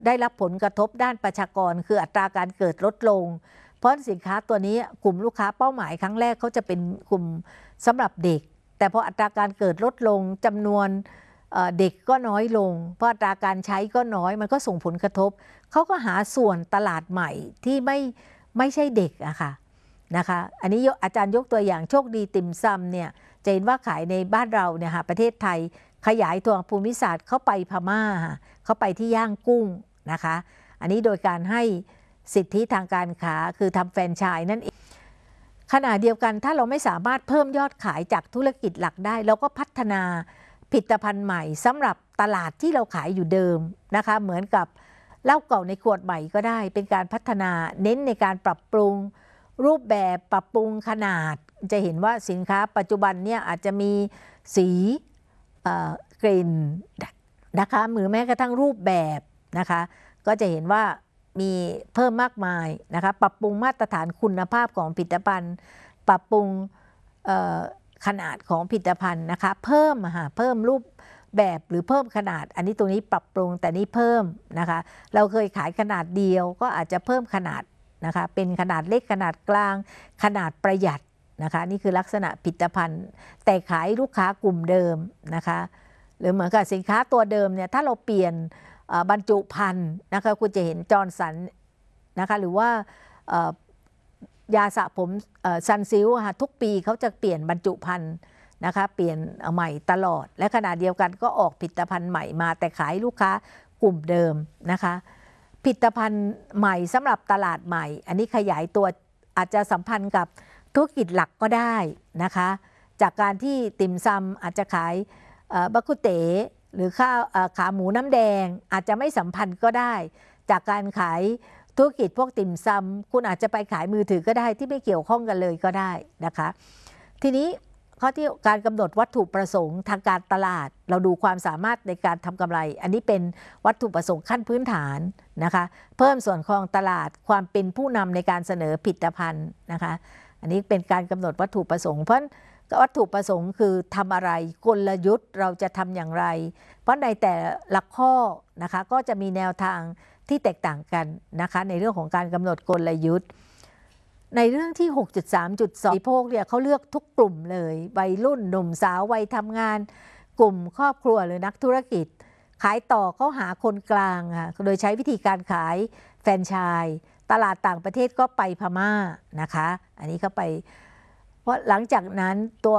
ได้รับผลกระทบด้านประชากรคืออัตราการเกิดลดลงเพราะสินค้าตัวนี้กลุ่มลูกค้าเป้าหมายครั้งแรกเขาจะเป็นกลุ่มสำหรับเด็กแต่พออัตราการเกิดลดลงจำนวนเด็กก็น้อยลงเพราะอัตราการใช้ก็น้อยมันก็ส่งผลกระทบเขาก็หาส่วนตลาดใหม่ที่ไม่ใช่เด็กอะค่ะนะคะอันนี้อาจารย์ยกตัวอย่างโชคดีติ่มซำเนี่ยจะเห็นว่าขายในบ้านเราเนี่ยค่ะประเทศไทยขยายตัวภูมิศาสตร์เข้าไปพม่าเข้าไปที่ย่างกุ้งนะคะอันนี้โดยการให้สิทธิทางการค้าคือทำแฟรนไชส์นั่นเองขณะเดียวกันถ้าเราไม่สามารถเพิ่มยอดขายจากธุรกิจหลักได้เราก็พัฒนาผลิตภัณฑ์ใหม่สำหรับตลาดที่เราขายอยู่เดิมนะคะเหมือนกับเหล้าเก่าในขวดใหม่ก็ได้เป็นการพัฒนาเน้นในการปรับปรุงรูปแบบปรับปรุงขนาดจะเห็นว่าสินค้าปัจจุบันเนี่ยอาจจะมีสีกลิ่นนะคะหรือแม้กระทั่งรูปแบบนะคะก็จะเห็นว่ามีเพิ่มมากมายนะคะปรับปรุงมาตรฐานคุณภาพของผลิตภัณฑ์ปรับปรุงขนาดของผลิตภัณฑ์นะคะเพิ่มรูปแบบหรือเพิ่มขนาดอันนี้ตรงนี้ปรับปรุงแต่นี้เพิ่มนะคะเราเคยขายขนาดเดียวก็อาจจะเพิ่มขนาดนะคะเป็นขนาดเล็กขนาดกลางขนาดประหยัดนะคะนี่คือลักษณะผลิตภัณฑ์แต่ขายลูกค้ากลุ่มเดิมนะคะหรือเหมือนกับสินค้าตัวเดิมเนี่ยถ้าเราเปลี่ยนบรรจุภัณฑ์นะคะคุณจะเห็นจอร์นสันนะคะหรือว่ายาสระผมซันซิลค่ะทุกปีเขาจะเปลี่ยนบรรจุภัณฑ์นะคะเปลี่ยนใหม่ตลอดและขณะเดียวกันก็ออกผลิตภัณฑ์ใหม่มาแต่ขายลูกค้ากลุ่มเดิมนะคะผลิตภัณฑ์ใหม่สำหรับตลาดใหม่อันนี้ขยายตัวอาจจะสัมพันธ์กับธุรกิจหลักก็ได้นะคะจากการที่ติ่มซำอาจจะขายบักกุเต๋หรือข้าวขาหมูน้ำแดงอาจจะไม่สัมพันธ์ก็ได้จากการขายธุรกิจพวกติ่มซำคุณอาจจะไปขายมือถือก็ได้ที่ไม่เกี่ยวข้องกันเลยก็ได้นะคะทีนี้ข้อที่การกำหนดวัตถุประสงค์ทางการตลาดเราดูความสามารถในการทำกำไรอันนี้เป็นวัตถุประสงค์ขั้นพื้นฐานนะคะเพิ่มส่วนครองตลาดความเป็นผู้นำในการเสนอผลิตภัณฑ์นะคะอันนี้เป็นการกำหนดวัตถุประสงค์เพราะวัตถุประสงค์คือทำอะไรกลยุทธ์เราจะทำอย่างไรเพราะในแต่ละข้อนะคะก็จะมีแนวทางที่แตกต่างกันนะคะในเรื่องของการกำหนดกลยุทธ์ในเรื่องที่ 6.3.2 บริโภคเนี่ยเขาเลือกทุกกลุ่มเลยวัยรุ่นหนุ่มสาววัยทำงานกลุ่มครอบครัวหรือนักธุรกิจขายต่อเขาหาคนกลางค่ะโดยใช้วิธีการขายแฟรนไชส์ตลาดต่างประเทศก็ไปพม่านะคะอันนี้เขาไปเพราะหลังจากนั้นตัว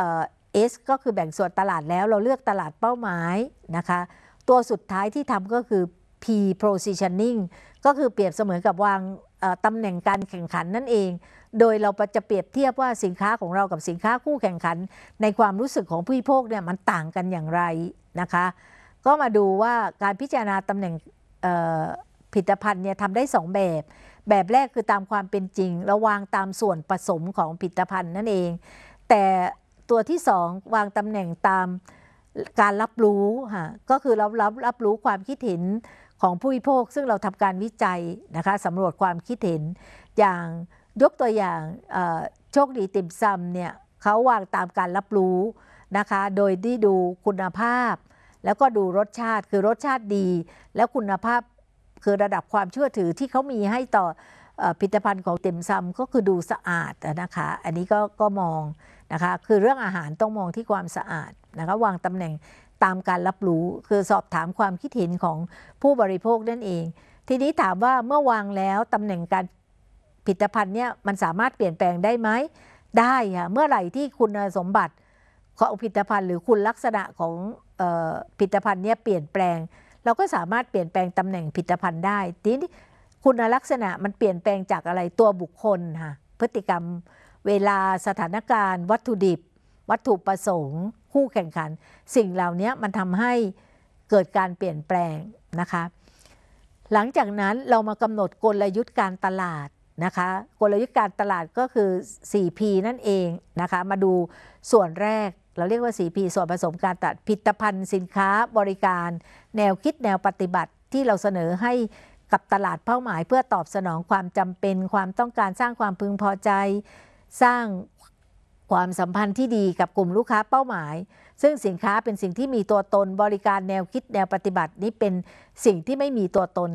S ก็คือแบ่งส่วนตลาดแล้วเราเลือกตลาดเป้าหมายนะคะตัวสุดท้ายที่ทำก็คือ P positioning ก็คือเปรียบเสมือนกับวางตำแหน่งการแข่งขันนั่นเองโดยเราจะเปรียบเทียบว่าสินค้าของเรากับสินค้าคู่แข่งขันในความรู้สึกของผู้บริโภคเนี่ยมันต่างกันอย่างไรนะคะก็มาดูว่าการพิจารณาตำแหน่งผลิตภัณฑ์เนี่ยทำได้2แบบแรกคือตามความเป็นจริงเราวางตามส่วนผสมของผลิตภัณฑ์นั่นเองแต่ตัวที่2วางตำแหน่งตามการรับรู้ค่ะก็คือเรารับรู้ความคิดเห็นของผู้บริโภคซึ่งเราทำการวิจัยนะคะสำรวจความคิดเห็นอย่างยกตัวอย่างโชคดีติ่มซำเนี่ยเขาวางตามการรับรู้นะคะโดยที่ดูคุณภาพแล้วก็ดูรสชาติคือรสชาติดีแล้วคุณภาพคือระดับความเชื่อถือที่เขามีให้ต่อผลิตภัณฑ์ของติ่มซำก็คือดูสะอาดนะคะอันนี้ก็มองนะคะคือเรื่องอาหารต้องมองที่ความสะอาดนะคะวางตำแหน่งตามการรับรู้คือสอบถามความคิดเห็นของผู้บริโภคนั่นเองทีนี้ถามว่าเมื่อวางแล้วตำแหน่งการผลิตภัณฑ์เนี่ยมันสามารถเปลี่ยนแปลงได้ไหมได้ค่ะเมื่อไหร่ที่คุณสมบัติของผลิตภัณฑ์หรือคุณลักษณะของผลิตภัณฑ์เนี่ยเปลี่ยนแปลงเราก็สามารถเปลี่ยนแปลงตำแหน่งผลิตภัณฑ์ได้ทีนี้คุณลักษณะมันเปลี่ยนแปลงจากอะไรตัวบุคคลค่ะพฤติกรรมเวลาสถานการณ์วัตถุดิบวัตถุประสงค์คู่แข่งขันสิ่งเหล่านี้มันทำให้เกิดการเปลี่ยนแปลงนะคะหลังจากนั้นเรามากำหนดกลยุทธ์การตลาดนะคะกลยุทธ์การตลาดก็คือ 4P นั่นเองนะคะมาดูส่วนแรกเราเรียกว่า 4P ส่วนผสมการตลาดผลิตภัณฑ์สินค้าบริการแนวคิดแนวปฏิบัติที่เราเสนอให้กับตลาดเป้าหมายเพื่อตอบสนองความจำเป็นความต้องการสร้างความพึงพอใจสร้างความสัมพันธ์ที่ดีกับกลุ่มลูกค้าเป้าหมายซึ่งสินค้าเป็นสิ่งที่มีตัวตนบริการแนวคิดแนวปฏิบัตินี้เป็นสิ่งที่ไม่มีตัวตน